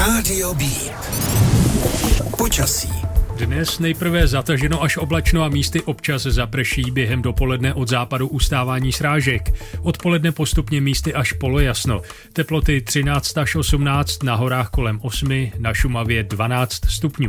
Rádio B. Počasí. Dnes nejprve zataženo až oblačno a místy občas zaprší, během dopoledne od západu ustávání srážek. Odpoledne postupně místy až polojasno. Teploty 13 až 18, na horách kolem 8, na Šumavě 12 stupňů.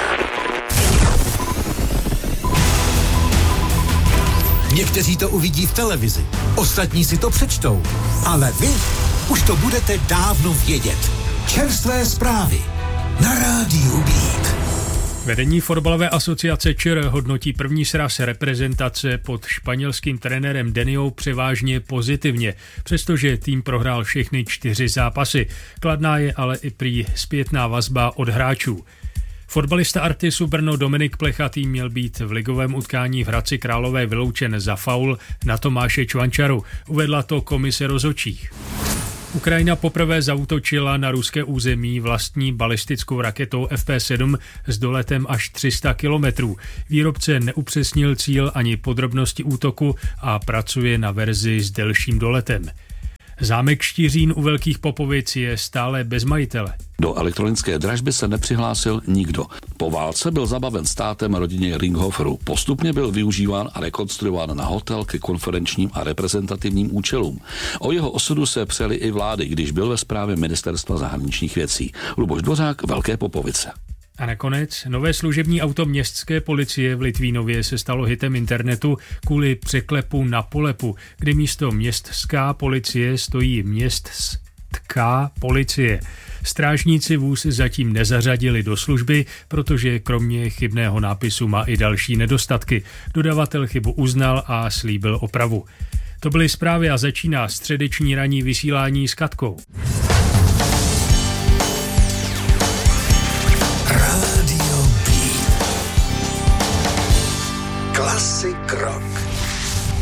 Někteří to uvidí v televizi, ostatní si to přečtou, ale vy už to budete dávno vědět. Čerstvé zprávy na Rádiu Beat. Vedení fotbalové asociace ČR hodnotí první sraz reprezentace pod španělským trenérem Deniou převážně pozitivně, přestože tým prohrál všechny 4 zápasy. Kladná je ale i prý zpětná vazba od hráčů. Fotbalista Artisu Brno Dominik Plechatý měl být v ligovém utkání v Hradci Králové vyloučen za faul na Tomáše Čvančaru. Uvedla to komise rozhodčích. Ukrajina poprvé zaútočila na ruské území vlastní balistickou raketou FP7 s doletem až 300 kilometrů. Výrobce neupřesnil cíl ani podrobnosti útoku a pracuje na verzi s delším doletem. Zámek Štiřín u Velkých Popovic je stále bez majitele. Do elektronické dražby se nepřihlásil nikdo. Po válce byl zabaven státem rodině Ringhoferů. Postupně byl využíván a rekonstruován na hotel ke konferenčním a reprezentativním účelům. O jeho osudu se přeli i vlády, když byl ve správě Ministerstva zahraničních věcí. Luboš Dvořák, Velké Popovice. A nakonec nové služební auto městské policie v Litvínově se stalo hitem internetu kvůli překlepu na polepu, kde místo městská policie stojí městská policie. Strážníci vůz zatím nezařadili do služby, protože kromě chybného nápisu má i další nedostatky. Dodavatel chybu uznal a slíbil opravu. To byly zprávy a začíná středeční ranní vysílání s Katkou. Rádio B. Klasik rock.